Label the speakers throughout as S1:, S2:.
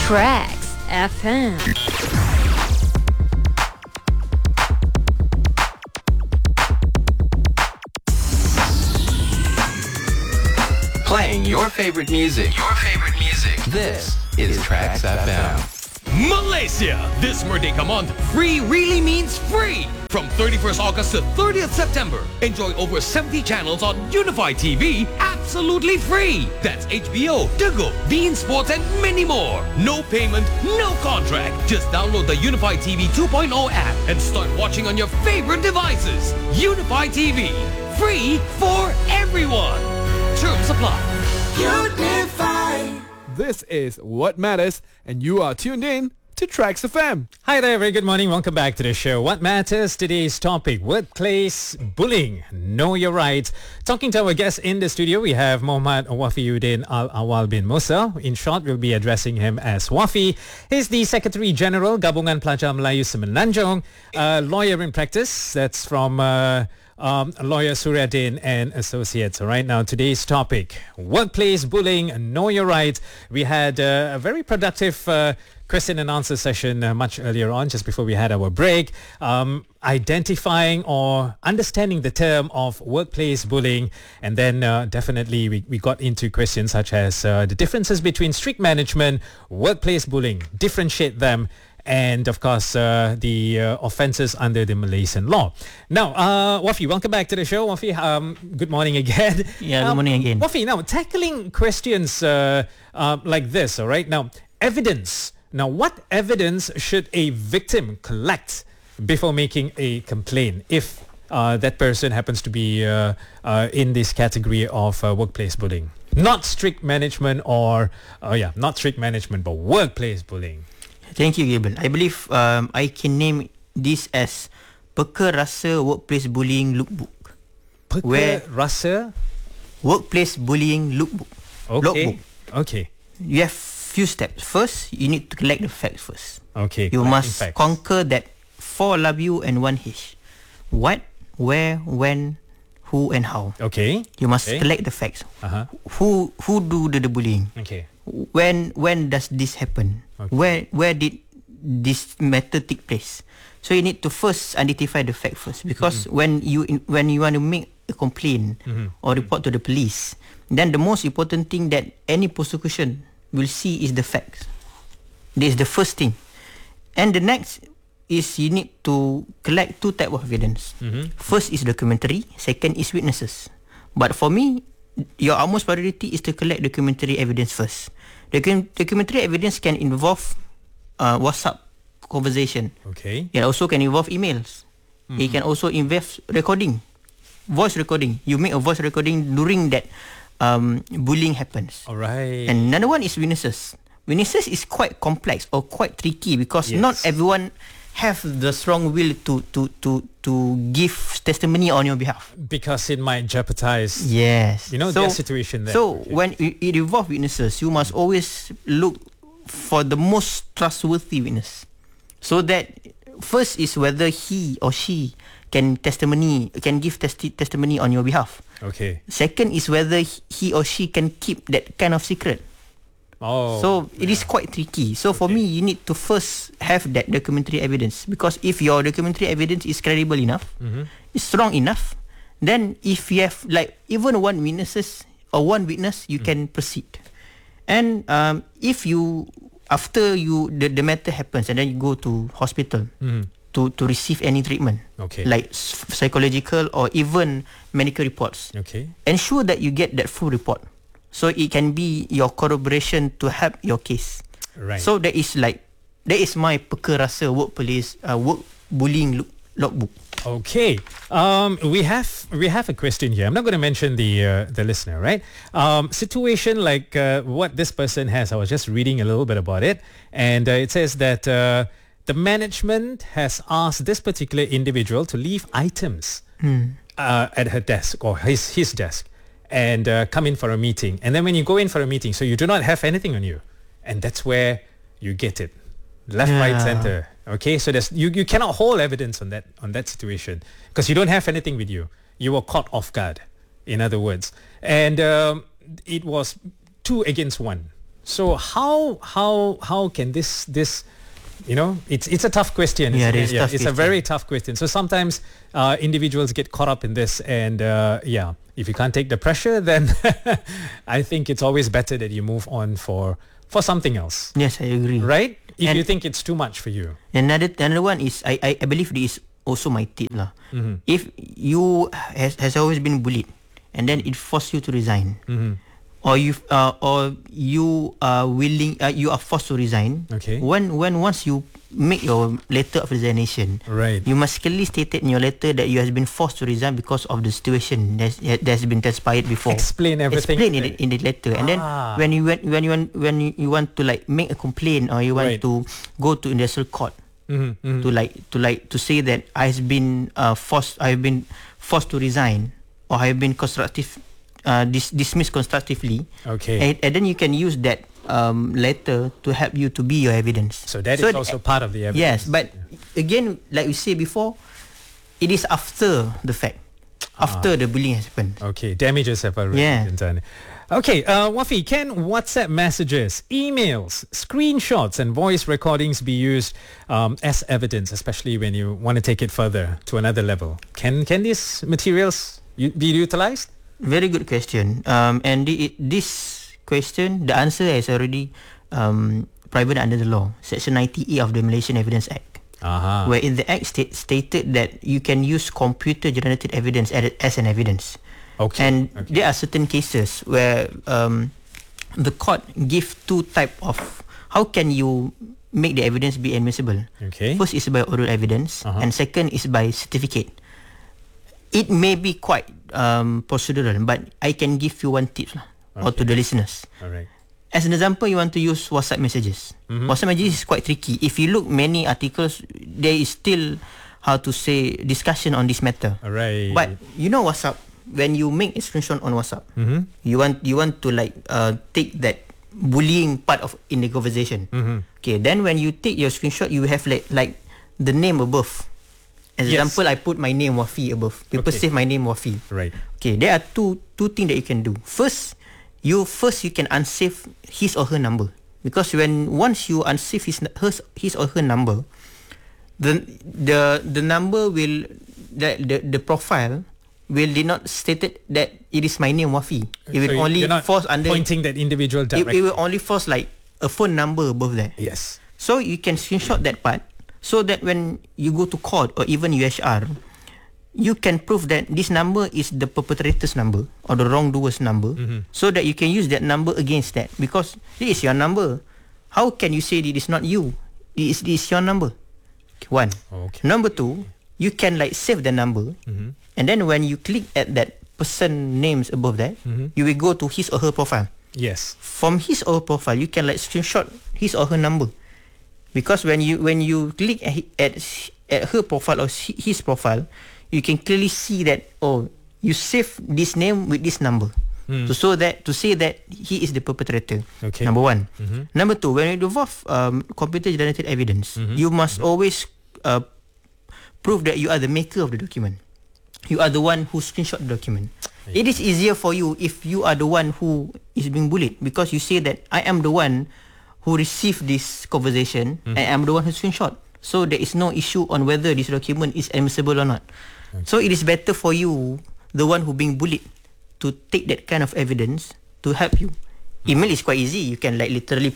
S1: Tracks FM.
S2: Playing your favorite music. This is Tracks FM.
S3: Malaysia! This Merdeka month, free really means free! From 31st August to 30th September, enjoy over 70 channels on Unify TV absolutely free. That's HBO, Dago, beIN Sports and many more. No payment, no contract. Just download the Unify TV 2.0 app and start watching on your favorite devices. Unify TV, free for everyone. Terms apply.
S4: Unify.
S5: This is What Matters, and you are tuned in to Tracks FM.
S6: Hi there, very good morning. Welcome back to the show. What matters? Today's topic, workplace bullying. Know your rights. Talking to our guest in the studio, we have Muhammad Wafiuddin Al-Awal bin Musa. In short, we'll be addressing him as Wafi. He's the Secretary General Gabungan Pelajar Melayu Semenanjung, a lawyer in practice. That's from lawyer Suryadin and Associates. All right, now today's topic, workplace bullying, know your rights. We had a very productive question and answer session much earlier on, just before we had our break, identifying or understanding the term of workplace bullying. And then definitely we got into questions such as the differences between strict management, workplace bullying, differentiate them, and of course the offences under the Malaysian law. Now, Wafi, welcome back to the show. Wafi, good morning again.
S7: Yeah, good morning again.
S6: Wafi, now tackling questions like this, all right? Now, evidence. Now, what evidence should a victim collect before making a complaint if that person happens to be in this category of workplace bullying? Not strict management not strict management, but workplace bullying.
S7: Thank you, Gabriel. I believe I can name this as Peka Rasa Workplace Bullying Lookbook.
S6: Peka Rasa
S7: Workplace Bullying Lookbook.
S6: Okay.
S7: Logbook.
S6: Okay.
S7: You have few steps. First, you need to collect the facts first.
S6: Okay.
S7: You must conquer that 4 W and 1 H. What, where, when, who and how.
S6: Okay.
S7: You must collect the facts. Who do the bullying?
S6: Okay.
S7: When does this happen?
S6: Okay.
S7: Where did this matter take place? So you need to first identify the fact first, because when you want to make a complaint or report to the police, then the most important thing that any prosecution will see is the facts. This is the first thing. And the next is you need to collect 2 types of evidence. First is documentary, second is witnesses. But for me, your utmost priority is to collect documentary evidence first. Documentary evidence can involve WhatsApp conversation.
S6: Okay.
S7: It also can involve emails. It can also involve recording, voice recording. You make a voice recording during that bullying happens.
S6: All right.
S7: And another one is witnesses. Witnesses is quite complex or quite tricky because not everyone have the strong will to give testimony on your behalf.
S6: Because it might jeopardize
S7: their
S6: situation there.
S7: So when it involves witnesses, you must always look for the most trustworthy witness. So that first is whether he or she can give testimony on your behalf.
S6: Okay.
S7: Second is whether he or she can keep that kind of secret. So it is quite tricky. So for me, you need to first have that documentary evidence, because if your documentary evidence is credible enough, is strong enough, then if you have like even one witness, you can proceed. And if you after the matter happens and then you go to hospital to receive any treatment, like psychological or even medical reports, ensure that you get that full report. So it can be your corroboration to help your case.
S6: Right.
S7: So that is my Peka Rasa workplace work bullying logbook.
S6: Okay. We have a question here. I'm not going to mention the listener, right? Situation like what this person has. I was just reading a little bit about it, and it says that the management has asked this particular individual to leave items at her desk or his desk, and come in for a meeting. And then when you go in for a meeting, so you do not have anything on you, and that's where you get it. Left, right, center. Okay, so there's you cannot hold evidence on that situation because you don't have anything with you. You were caught off guard, in other words. And it was 2 against 1. So how can this it's a tough question.
S7: Yeah, it is tough
S6: it's a
S7: question.
S6: very tough question. So sometimes individuals get caught up in this, and if you can't take the pressure, then I think it's always better that you move on for something else.
S7: Yes, I agree.
S6: Right? If
S7: And
S6: you think it's too much for you.
S7: Another one is I believe this is also my tip lah. If you has always been bullied, and then it forced you to resign, or you are willing, you are forced to resign.
S6: Okay.
S7: Once you make your letter of resignation,
S6: Right.
S7: you must clearly state it in your letter that you has been forced to resign because of the situation that's been transpired before.
S6: Explain everything.
S7: Explain in the letter, and then when you want to like make a complaint, or you want
S6: Right.
S7: to go to industrial court to say that I've been forced to resign, or I've been dismissed constructively.
S6: Okay.
S7: And then you can use that letter to help you to be your evidence.
S6: So that is also part of the evidence.
S7: Yes, but again, like we said before, it is after the fact, after the bullying has happened.
S6: Okay, damages have already been done. Okay, Wafi, can WhatsApp messages, emails, screenshots and voice recordings be used as evidence, especially when you want to take it further to another level? Can these materials be utilized?
S7: Very good question. And this question, the answer is already provided under the law, Section 90E of the Malaysian Evidence Act. Where in the Act stated that you can use computer-generated evidence as an evidence.
S6: Okay.
S7: And there are certain cases where the court give two type of how can you make the evidence be admissible.
S6: Okay.
S7: First is by oral evidence, and second is by certificate. It may be quite procedural, but I can give you one tip or to the listeners.
S6: All right.
S7: As an example, you want to use WhatsApp messages. WhatsApp messages is quite tricky. If you look many articles, there is still discussion on this matter.
S6: All right.
S7: But you know WhatsApp, when you make a screenshot on WhatsApp, you want to take that bullying part of in the conversation. Okay, then when you take your screenshot, you have like the name above. As example, I put my name Wafi above. People save my name Wafi.
S6: Right.
S7: Okay, there are two things that you can do. First you can unsave his or her number, because once you unsave his or her number, the number will the profile did not stated that it is my name Wafi. It will only force under
S6: pointing that individual directly.
S7: It will only force like a phone number above that.
S6: Yes.
S7: So you can screenshot that part, so that when you go to court or even UHR, you can prove that this number is the perpetrator's number or the wrongdoer's number, so that you can use that number against that, because this is your number. How can you say it is not you? This is your number. One.
S6: Okay.
S7: Number two, you can save the number, and then when you click at that person names above that, you will go to his or her profile.
S6: Yes.
S7: From his or her profile, you can screenshot his or her number. Because when you click at her profile or his profile, you can clearly see that you save this name with this number, to say that he is the perpetrator.
S6: Okay.
S7: Number one. Number two, when you involve computer generated evidence, you must always prove that you are the maker of the document. You are the one who screenshot the document. It is easier for you if you are the one who is being bullied, because you say that I am the one who received this conversation, and I'm the one who screenshot. So there is no issue on whether this document is admissible or not. Okay. So it is better for you, the one who being bullied, to take that kind of evidence to help you. Email is quite easy. You can literally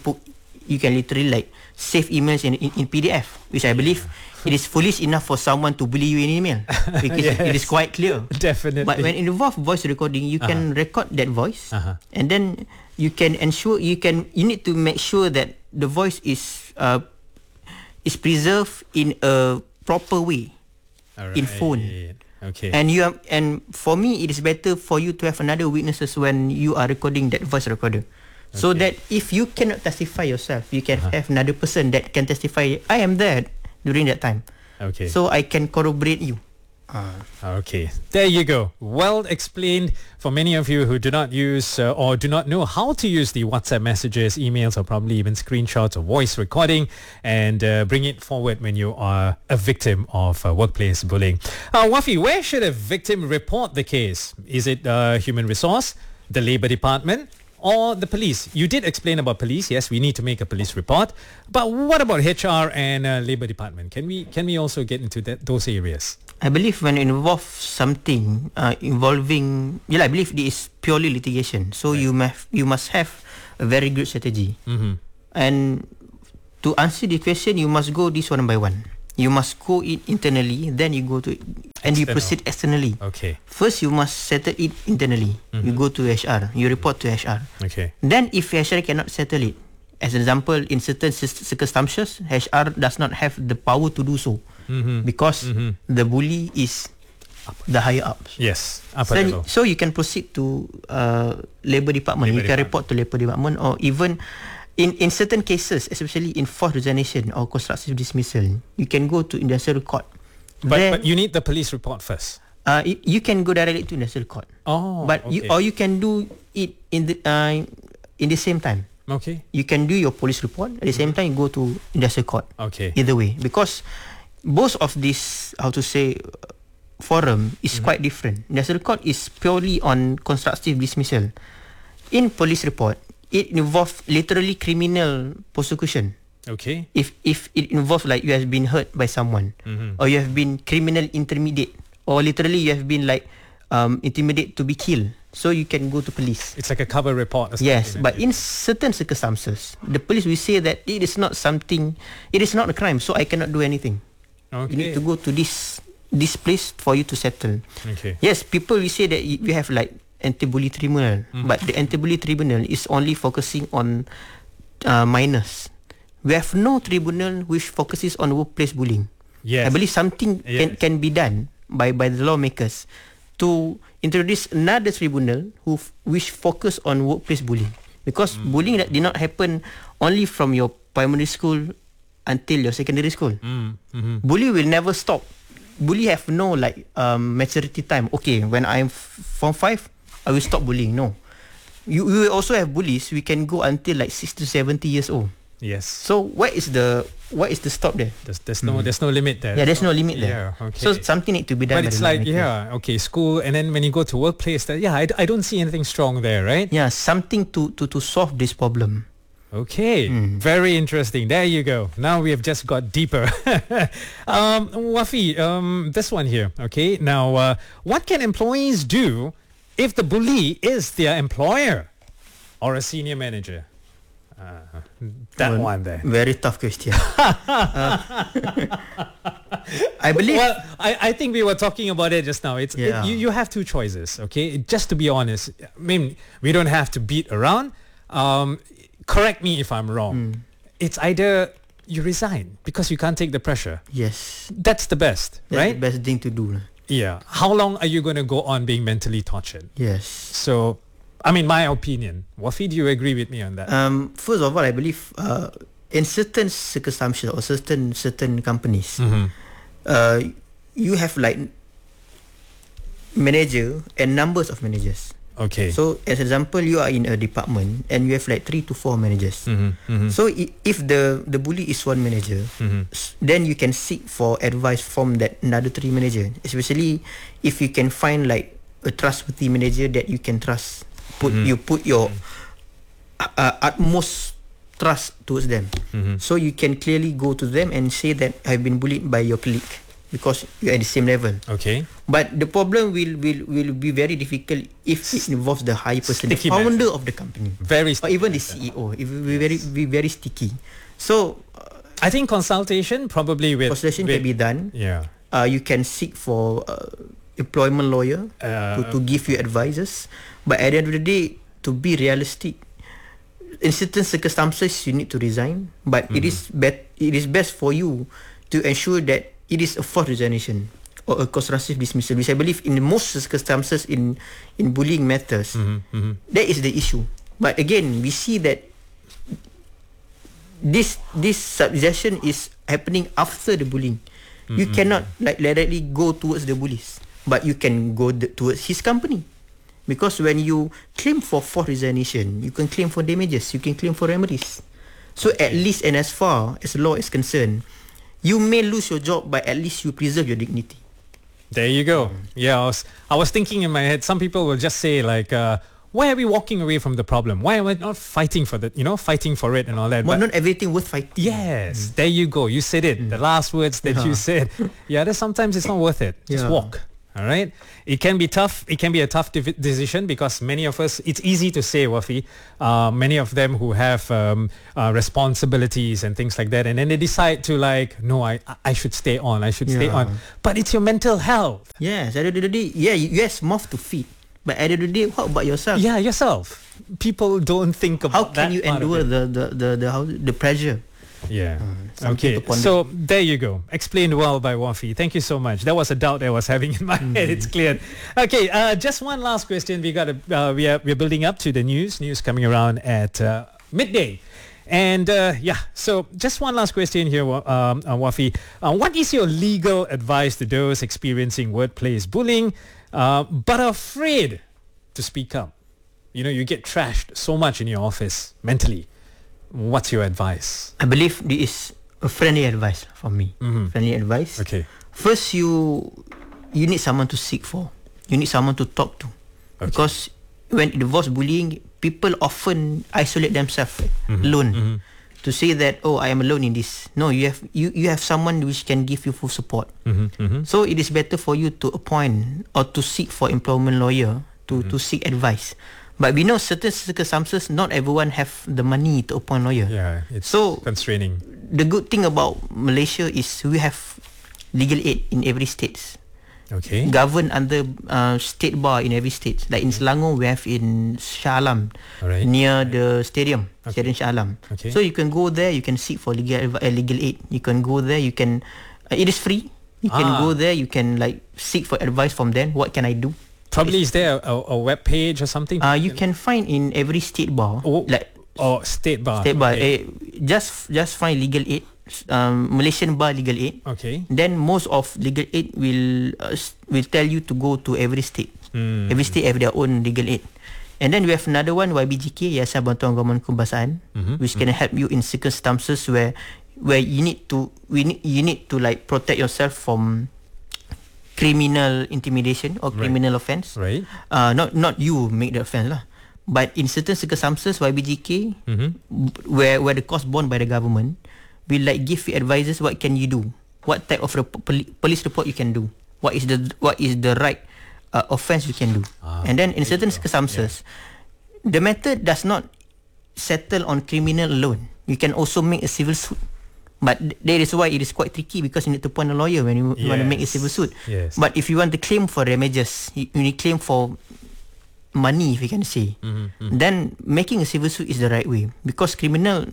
S7: save emails in PDF, which I believe it is foolish enough for someone to bully you in email, because it is quite clear.
S6: Definitely.
S7: But when it involves voice recording, you can record that voice, and then you can ensure you need to make sure that the voice is preserved in a proper way, in phone.
S6: Okay.
S7: And for me, it is better for you to have another witnesses when you are recording that voice recorder, so that if you cannot testify yourself, you can have another person that can testify. I am there during that time.
S6: Okay.
S7: So I can corroborate you.
S6: Okay, there you go. Well explained for many of you who do not use or do not know how to use the WhatsApp messages, emails, or probably even screenshots or voice recording, and bring it forward when you are a victim of workplace bullying. Wafi, where should a victim report the case? Is it human resource, the Labour Department, or the police? You did explain about police. Yes, we need to make a police report. But what about HR and Labour Department? Can we also get into those areas?
S7: I believe when it involves something involving, I believe it is purely litigation. So you must have a very good strategy. And to answer the question, you must go this one by one. You must go it internally, then you go to and you proceed externally.
S6: Okay.
S7: First, you must settle it internally. You go to HR. You report to HR.
S6: Okay.
S7: Then, if HR cannot settle it, as an example, in certain circumstances, HR does not have the power to do so because the bully is the higher ups.
S6: Yes, upper level.
S7: So you can proceed to Labour Department. You can report to Labour Department, or even in certain cases, especially in forced resignation or constructive dismissal, you can go to industrial court.
S6: But you need the police report first.
S7: You can go directly to industrial court.
S6: Oh,
S7: but
S6: okay.
S7: you can do it in the same time.
S6: Okay.
S7: You can do your police report at the same time. You go to industrial court.
S6: Okay.
S7: Either way, because both of this, forum is quite different. Industrial court is purely on constructive dismissal. In police report, it involves literally criminal prosecution.
S6: Okay.
S7: If it involves like you have been hurt by someone, or you have been criminal intermediate, or literally you have been like intimidated to be killed, so you can go to police.
S6: It's like a cover report.
S7: Yes, but in certain circumstances, the police will say that it is not a crime, so I cannot do anything.
S6: Okay.
S7: You need to go to this place for you to settle.
S6: Okay.
S7: Yes, people will say that we have like anti-bully tribunal, but the anti-bully tribunal is only focusing on minors. We have no tribunal which focuses on workplace bullying.
S6: Yes.
S7: I believe something can be done by the lawmakers to introduce another tribunal which focus on workplace bullying, because bullying that did not happen only from your primary school until your secondary school. Bully will never stop. Bully have no like maturity time. Okay, when I'm form 5, I will stop bullying. No, you will also have bullies. We can go until like 60 to 70 years old.
S6: Yes.
S7: So what is the stop there?
S6: There's no limit there.
S7: Yeah, there's no limit there.
S6: Yeah, okay.
S7: So something need to be done.
S6: But it's like school, and then when you go to workplace, I don't see anything strong there, right?
S7: Yeah, something to solve this problem.
S6: Okay, very interesting. There you go. Now we have just got deeper. Wafi, this one here. Okay, now what can employees do if the bully is their employer or a senior manager? That one there.
S7: Very tough question. I believe.
S6: Well, I think we were talking about it just now. You have two choices. Okay, just to be honest. I mean, we don't have to beat around. Correct me if I'm wrong. It's either you resign because you can't take the pressure.
S7: Yes.
S6: That's the best, right?
S7: The best thing to do.
S6: Yeah. How long are you going to go on being mentally tortured?
S7: Yes.
S6: So, I mean, my opinion. Wafi, do you agree with me on that?
S7: First of all, I believe in certain circumstances or certain companies, you have like manager and numbers of managers.
S6: Okay.
S7: So, as an example, you are in a department and you have like 3 to 4 managers. So, if the bully is one manager, then you can seek for advice from that another 3 manager. Especially if you can find like a trustworthy manager that you can trust. You put your utmost trust towards them. So, you can clearly go to them and say that I've been bullied by your colleague, because you're at the same level. Okay. But the problem will be very difficult if it involves the high person, the founder of the company.
S6: Very
S7: sticky. Or even the CEO. It will be very sticky. So,
S6: I think consultation probably
S7: can be done.
S6: Yeah.
S7: You can seek for employment lawyer to give you advices. But at the end of the day, to be realistic, in certain circumstances, you need to resign. But it is best for you to ensure that it is a forced resignation or a constructive dismissal, which I believe in most circumstances in bullying matters, that is the issue. But again, we see that this suggestion is happening after the bullying. You cannot like directly go towards the bullies, but you can go towards his company. Because when you claim for forced resignation, you can claim for damages, you can claim for remedies. So at least, and as far as law is concerned, you may lose your job, but at least you preserve your dignity.
S6: There you go. Yeah, I was thinking in my head, some people will just say like, why are we walking away from the problem? Why am I not fighting for fighting for it and all that?
S7: But not everything worth fighting.
S6: Yes, there you go. You said it. The last words that you said. Yeah, sometimes it's not worth it. Just walk. All right. It can be tough. It can be a tough decision because many of us, it's easy to say, Wafi, many of them who have responsibilities and things like that. And then they decide to no, I should stay on. I should stay on. But it's your mental health.
S7: Yes. At the end of the day, yes, mouth to feed. But at the end of the day, what about yourself?
S6: Yeah, yourself. People don't think about that.
S7: How can you endure the pressure?
S6: Yeah. Okay. So there you go. Explained well by Wafi. Thank you so much. That was a doubt I was having in my head. It's cleared. Okay. Just one last question. We're building up to the news coming around at midday. And so just one last question here, Wafi. What is your legal advice to those experiencing workplace bullying but afraid to speak up? You get trashed so much in your office mentally. What's your advice?
S7: I believe this is a friendly advice for me. Friendly advice.
S6: Okay.
S7: First, you need someone to seek for. You need someone to talk to. Okay. Because when it involves bullying, people often isolate themselves alone. To say that, I am alone in this. No, you have someone which can give you full support. So it is better for you to appoint or to seek for employment lawyer to seek advice. But we know certain circumstances, not everyone have the money to appoint lawyer.
S6: Yeah, it's
S7: so
S6: constraining.
S7: The good thing about Malaysia is we have legal aid in every state.
S6: Okay.
S7: Governed under state bar in every state. Like in Selangor, we have in Shah Alam, near the stadium, Stadium Shah Alam.
S6: Okay.
S7: So you can go there, you can seek for legal aid. You can go there, you can, it is free. You can go there, you can seek for advice from them. What can I do?
S6: Probably is there a web page or something?
S7: You can find in every state bar.
S6: State bar.
S7: State bar. Just find legal aid. Malaysian bar legal aid.
S6: Okay.
S7: Then most of legal aid will tell you to go to every state. Every state have their own legal aid. And then we have another one, YBGK, Yayasan Bantuan Government Kebangsaan, which can help you in circumstances where you need to protect yourself from criminal intimidation or criminal offence.
S6: Right.
S7: Not you make the offence lah. But in certain circumstances, YBGK, where the cost borne by the government, will give you advices. What can you do? What type of police report you can do? What is the right offence you can do? And then in certain circumstances, the method does not settle on criminal alone. You can also make a civil suit. But that is why it is quite tricky because you need to appoint a lawyer when you want to make a civil suit.
S6: Yes.
S7: But if you want to claim for damages, you need to claim for money, if you can say, then making a civil suit is the right way. Because criminal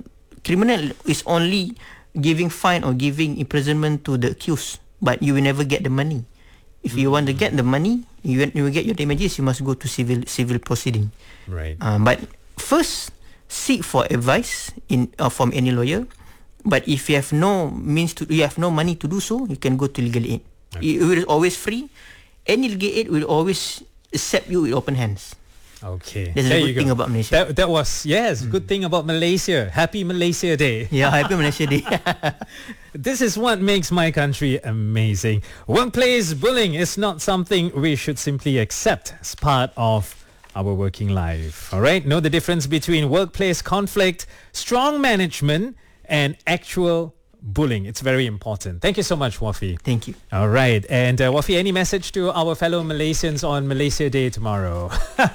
S7: is only giving fine or giving imprisonment to the accused, but you will never get the money. If you want to get the money, you will get your damages, you must go to civil proceeding.
S6: Right.
S7: But first, seek for advice from any lawyer. But if you have no money to do so, you can go to legal aid. Okay. It will always free. Any legal aid will always accept you with open hands.
S6: Okay.
S7: That's a good thing about Malaysia.
S6: That was, good thing about Malaysia. Happy Malaysia Day.
S7: Yeah, happy Malaysia Day.
S6: This is what makes my country amazing. Workplace bullying is not something we should simply accept as part of our working life. All right? Know the difference between workplace conflict, strong management, and actual bullying. It's very important. Thank you so much, Wafi.
S7: Thank you.
S6: All right. And Wafi, any message to our fellow Malaysians on Malaysia Day tomorrow?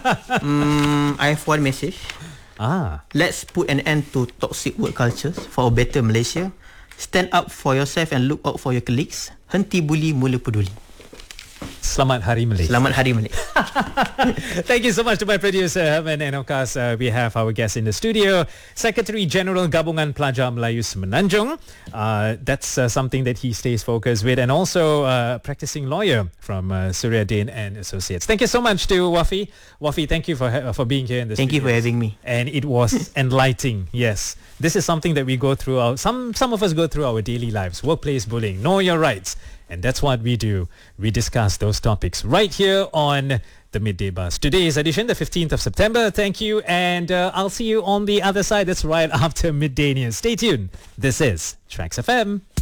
S7: I have one message. Let's put an end to toxic work cultures for a better Malaysia. Stand up for yourself and look out for your colleagues. Henti bully, mula peduli.
S6: Selamat Hari Malaysia.
S7: Selamat Hari Malaysia.
S6: Thank you so much to my producer, Herman. And of course, we have our guest in the studio, Secretary General Gabungan Pelajar Melayu Semenanjung. That's something that he stays focused with. And also practicing lawyer from Suryadin and Associates. Thank you so much to Wafi. Wafi, thank you for being here in the studio.
S7: Thank you for having me.
S6: And it was enlightening. Yes. This is something that we go through. Some of us go through our daily lives. Workplace bullying. Know your rights. And that's what we do. We discuss those topics right here on the Midday Buzz. Today's edition, the 15th of September. Thank you. And I'll see you on the other side. That's right after Midday News. Stay tuned. This is Tracks FM.